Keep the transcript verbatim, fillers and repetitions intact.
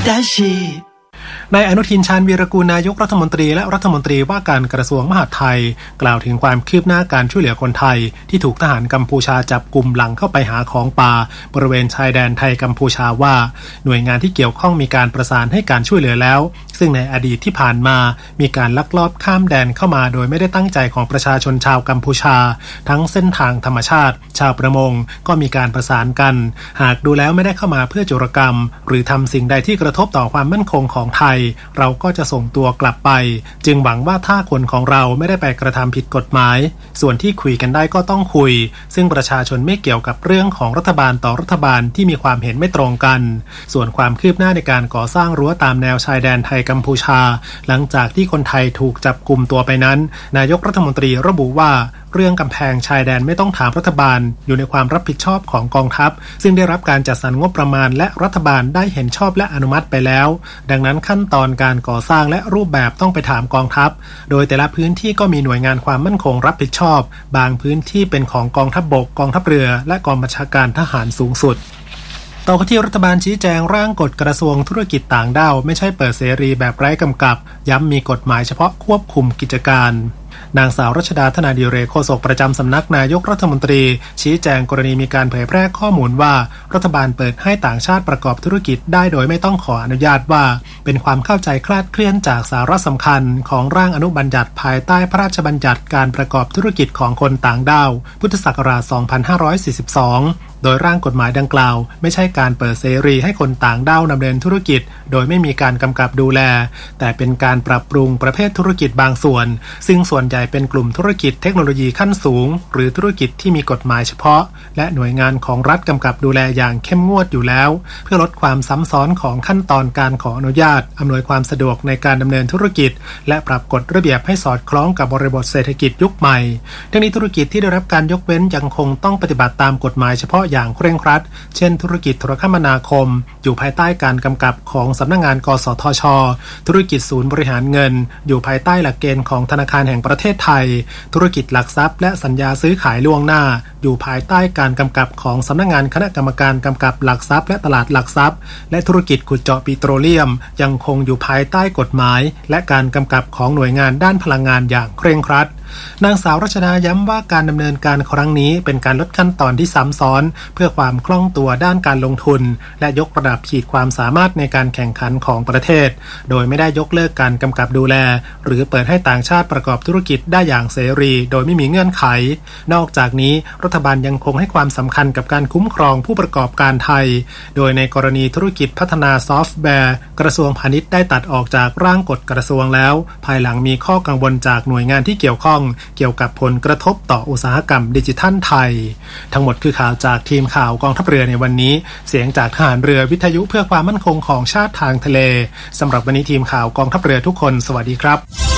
ได้ชีนายอนุทินชาญวีรกูลนายกรัฐมนตรีและรัฐมนตรีว่าการกระทรวงมหาดไทยกล่าวถึงความคืบหน้าการช่วยเหลือคนไทยที่ถูกทหารกัมพูชาจับกุมหลังเข้าไปหาของป่าบริเวณชายแดนไทยกัมพูชาว่าหน่วยงานที่เกี่ยวข้องมีการประสานให้การช่วยเหลือแล้วซึ่งในอดีตที่ผ่านมามีการลักลอบข้ามแดนเข้ามาโดยไม่ได้ตั้งใจของประชาชนชาวกัมพูชาทั้งเส้นทางธรรมชาติชาวประมงก็มีการประสานกันหากดูแล้วไม่ได้เข้ามาเพื่อโจรกรรมหรือทำสิ่งใดที่กระทบต่อความมั่นคงของไทยเราก็จะส่งตัวกลับไปจึงหวังว่าถ้าคนของเราไม่ได้ไปกระทำผิดกฎหมายส่วนที่คุยกันได้ก็ต้องคุยซึ่งประชาชนไม่เกี่ยวกับเรื่องของรัฐบาลต่อรัฐบาลที่มีความเห็นไม่ตรงกันส่วนความคืบหน้าในการก่อสร้างรั้วตามแนวชายแดนไทยกัมพูชาหลังจากที่คนไทยถูกจับกุมตัวไปนั้นนายกรัฐมนตรีระบุว่าเรื่องกำแพงชายแดนไม่ต้องถามรัฐบาลอยู่ในความรับผิดชอบของกองทัพซึ่งได้รับการจัดสรรงบประมาณและรัฐบาลได้เห็นชอบและอนุมัติไปแล้วดังนั้นขั้นตอนการก่อสร้างและรูปแบบต้องไปถามกองทัพโดยแต่ละพื้นที่ก็มีหน่วยงานความมั่นคงรับผิดชอบบางพื้นที่เป็นของกองทัพบกกองทัพเรือและกองบัญชาการทหารสูงสุดต่อกันที่รัฐบาลชี้แจงร่างกฎกระทรวงธุรกิจต่างด้าวไม่ใช่เปิดเสรีแบบไร้กำกับย้ำมีกฎหมายเฉพาะควบคุมกิจการนางสาวรัชดาธนาดิเรกโฆษกประจำสำนักนายกรัฐมนตรีชี้แจงกรณีมีการเผยแพร่ข้อมูลว่ารัฐบาลเปิดให้ต่างชาติประกอบธุรกิจได้โดยไม่ต้องขออนุญาตว่าเป็นความเข้าใจคลาดเคลื่อนจากสาระสำคัญของร่างอนุบัญญัติภายใต้พระราชบัญญัติการประกอบธุรกิจของคนต่างด้าวพุทธศักราชสองพันห้าร้อยสี่สิบสองโดยร่างกฎหมายดังกล่าวไม่ใช่การเปิดเสรีให้คนต่างด้าวดำเนินธุรกิจโดยไม่มีการกำกับดูแลแต่เป็นการปรับปรุงประเภทธุรกิจบางส่วนซึ่งส่วนใหญ่เป็นกลุ่มธุรกิจเทคโนโลยีขั้นสูงหรือธุรกิจที่มีกฎหมายเฉพาะและหน่วยงานของรัฐกำกับดูแลอย่างเข้มงวดอยู่แล้วเพื่อลดความซ้ำซ้อนของขั้นตอนการขออนุญาตอำนวยความสะดวกในการดำเนินธุรกิจและปรับกฎระเบียบให้สอดคล้องกับบริบทเศรษฐกิจยุคใหม่ทั้งนี้ธุรกิจที่ได้รับการยกเว้นยังคงต้องปฏิบัติตามกฎหมายเฉพาะอย่างเคร่งครัดเช่นธุรกิจโทรคมนาคมอยู่ภายใต้การกำกับของสำนักงานกสทช.ธุรกิจศูนย์บริหารเงินอยู่ภายใต้หลักเกณฑ์ของธนาคารแห่งประเทศไทยธุรกิจหลักทรัพย์และสัญญาซื้อขายล่วงหน้าอยู่ภายใต้การกำกับของสำนักงานคณะกรรมการกำกับหลักทรัพย์และตลาดหลักทรัพย์และธุรกิจขุดเจาะปิโตรเลียมยังคงอยู่ภายใต้กฎหมายและการกำกับของหน่วยงานด้านพลังงานอย่างเคร่งครัดนางสาวรัชดาย้ำว่าการดำเนินการครั้งนี้เป็นการลดขั้นตอนที่ซ้ำซ้อนเพื่อความคล่องตัวด้านการลงทุนและยกระดับขีดความสามารถในการแข่งขันของประเทศโดยไม่ได้ยกเลิกการกำกับดูแลหรือเปิดให้ต่างชาติประกอบธุรกิจได้อย่างเสรีโดยไม่มีเงื่อนไขนอกจากนี้รัฐบาลยังคงให้ความสำคัญกับการคุ้มครองผู้ประกอบการไทยโดยในกรณีธุรกิจพัฒนาซอฟต์แวร์กระทรวงพาณิชย์ได้ตัดออกจากร่างกฎกระทรวงแล้วภายหลังมีข้อกังวลจากหน่วยงานที่เกี่ยวข้องเกี่ยวกับผลกระทบต่ออุตสาหกรรมดิจิทัลไทยทั้งหมดคือข่าวจากทีมข่าวกองทัพเรือในวันนี้เสียงจากทหารเรือวิทยุเพื่อความมั่นคงของชาติทางทะเลสำหรับวันนี้ทีมข่าวกองทัพเรือทุกคนสวัสดีครับ